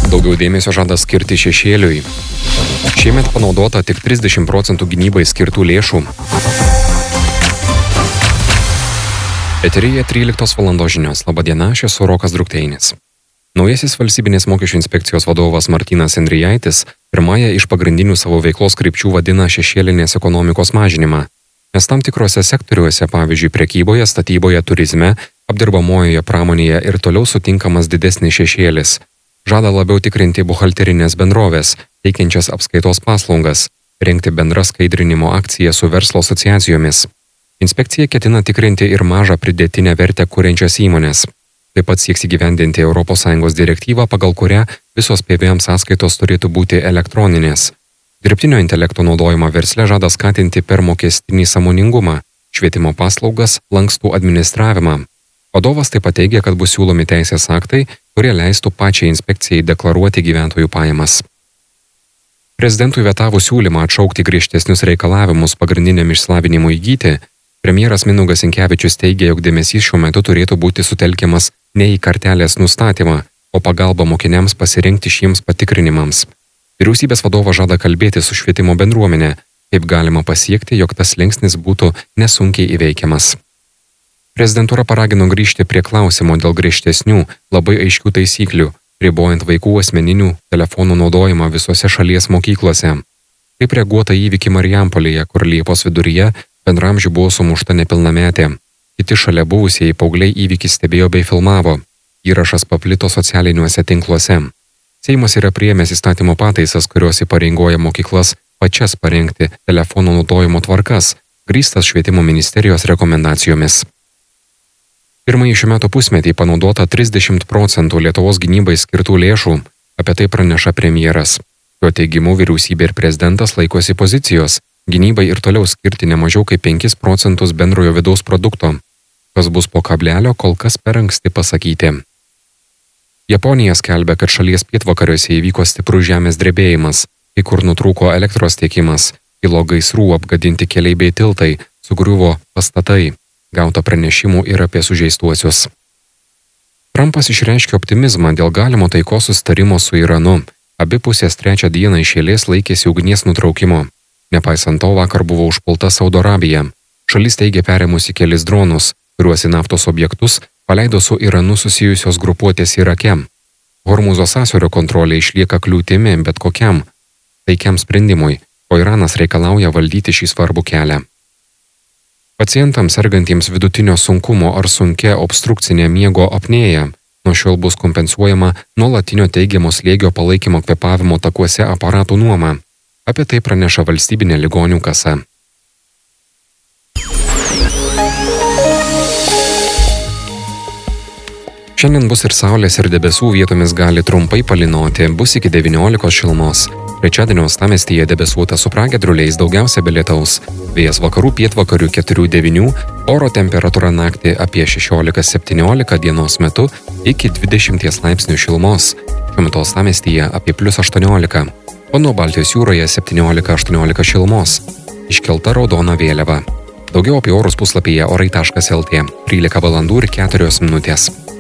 Daugiau dėmesio žada skirti šešėliui. Šiemet panaudota tik 30% gynybai skirtų lėšų. Eteryje 13 val. Žinios. Labadiena, aš esu Rokas Drukteinis. Naujasis valstybinės mokesčių inspekcijos vadovas Martynas Endrijaitis pirmąją iš pagrindinių savo veiklos krypčių vadina šešėlinės ekonomikos mažinimą, nes tam tikrose sektoriuose, pavyzdžiui, prekyboje, statyboje, turizme, apdirbamojoje pramonėje ir toliau sutinkamas didesnis šešėlis. Žada labiau tikrinti buhalterinės bendrovės, teikiančias apskaitos paslaugas, rengti bendras skaidrinimo akcijas su verslo asociacijomis. Inspekcija ketina tikrinti ir mažą pridėtinę vertę kuriančias įmonės. Taip pat sieks įgyvendinti ES direktyvą, pagal kurią visos PVM sąskaitos turėtų būti elektroninės. Dirbtinio intelekto naudojimą versle žada skatinti per mokestinį sąmoningumą, švietimo paslaugas, lankstų administravimą. Vadovas taip pat teigia, kad bus siūlomi teisės aktai, kurie leistų pačiai inspekcijai deklaruoti gyventojų pajamas. Prezidentui vetavus siūlymą atšaukti griežtesnius reikalavimus pagrindiniam išsilavinimui įgyti, premjeras Mindaugas Sinkevičius teigia, jog dėmesys šiuo metu turėtų būti sutelkiamas ne į kartelės nustatymą, o pagalbą mokiniams pasirinkti šiems patikrinimams. Vyriausybės vadovas žada kalbėti su švietimo bendruomenė, kaip galima pasiekti, jog tas slengsnis būtų nesunkiai įveikiamas. Prezidentūra paragino grįžti prie klausimo dėl griežtesnių, labai aiškių taisyklių, ribojant vaikų asmeninių telefonų naudojimą visose šalies mokyklose. Taip reaguota įvykį Marijampolėje, kur Liepos viduryje bendramžių buvo sumušta nepilnametė. Kiti šalia buvusieji paaugliai įvykį stebėjo bei filmavo. Įrašas paplito socialiniuose tinkluose. Seimas yra priėmęs įstatymo pataisas, kurios įpareigoja mokyklas pačias parengti telefonų naudojimo tvarkas, grįstas švietimo ministerijos rekomendacijomis. Pirmąjį šių metų pusmetį panaudota 30% Lietuvos gynybai skirtų lėšų, apie tai praneša premjeras. Jo teigimu vyriausybė ir prezidentas laikosi pozicijos, gynybai ir toliau skirti ne mažiau kaip 5% bendrojo vidaus produkto. Kas bus po kablelio, kol kas per anksti pasakyti. Japonija skelbia, kad šalies pietvakariuose įvyko stiprus žemės drebėjimas, kai kur nutrūko elektros tiekimas, kilo gaisrų, apgadinti keliai bei tiltai, sugriuvo pastatai, gauta pranešimų ir apie sužeistuosius. Trumpas išreiškė optimizmą dėl galimo taikos susitarimo su Iranu. Abi pusės trečią dieną iš eilės laikėsi ugnies nutraukimo. Nepaisant to, vakar buvo užpulta Saudo Arabija. Šalis teigia perėmusi kelis dronus, kuriuos į naftos objektus paleido su Iranu susijusios grupuotės Irake. Hormuzo sąsiaurio kontrolė išlieka kliūtimi bet kokiam taikiam sprendimui, o Iranas reikalauja valdyti šį svarbų kelią. Pacientams sergantiems vidutinio sunkumo ar sunkia obstrukcinė miego apnėja nuo šiol bus kompensuojama nuolatinio teigiamo slėgio palaikymo kvėpavimo takuose aparatų nuoma. Apie tai praneša valstybinė ligonių kasa. Šiandien bus ir saulės ir debesų, vietomis gali trumpai palynoti, bus iki 19 šilumos. Trečiadienio uostamiestyje debesuota su pragiedruliais, daugiausia be lietaus. Vėjas vakarų pietvakarių 4-9, oro temperatūra naktį apie 16-17 dienos metu iki 20 laipsnių šilumos. Šiuo metu uostamiestyje apie +18. O nuo Baltijos jūroje 17-18 šilumos. Iškelta raudona vėliava. Daugiau apie orus puslapyje orai.lt. 13 val. ir 4 minutės.